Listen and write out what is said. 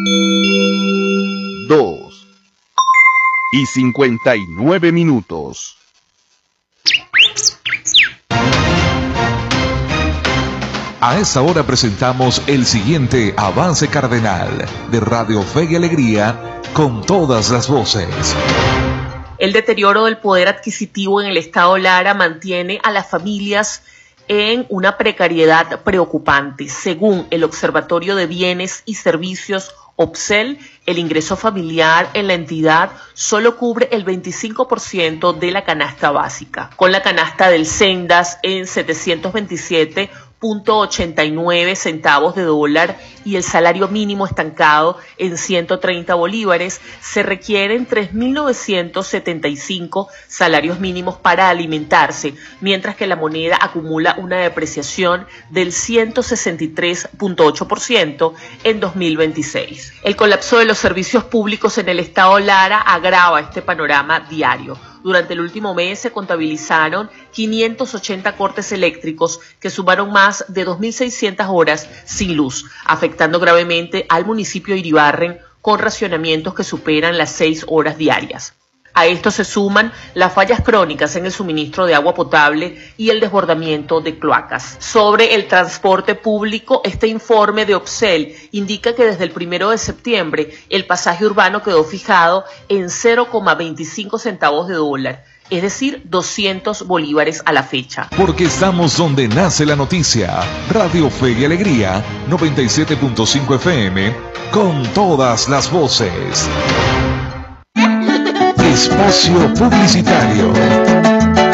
2:59. A esta hora presentamos el siguiente avance cardenal de Radio Fe y Alegría con todas las voces. El deterioro del poder adquisitivo en el estado Lara mantiene a las familias en una precariedad preocupante. Según el Observatorio de Bienes y Servicios OBSEL, el ingreso familiar en la entidad solo cubre el 25% de la canasta básica, con la canasta del Sendas en 727.89 centavos de dólar y el salario mínimo estancado en 130 bolívares, se requieren 3.975 salarios mínimos para alimentarse, mientras que la moneda acumula una depreciación del 163.8% en 2026. El colapso de los servicios públicos en el estado Lara agrava este panorama diario. Durante el último mes se contabilizaron 580 cortes eléctricos que sumaron más de 2.600 horas sin luz, afectando gravemente al municipio de Iribarren con racionamientos que superan las 6 horas diarias. A esto se suman las fallas crónicas en el suministro de agua potable y el desbordamiento de cloacas. Sobre el transporte público, este informe de OBSEL indica que desde el 1 de septiembre el pasaje urbano quedó fijado en 0,25 centavos de dólar, es decir, 200 bolívares a la fecha. Porque estamos donde nace la noticia. Radio Fe y Alegría, 97.5 FM, con todas las voces. Espacio publicitario.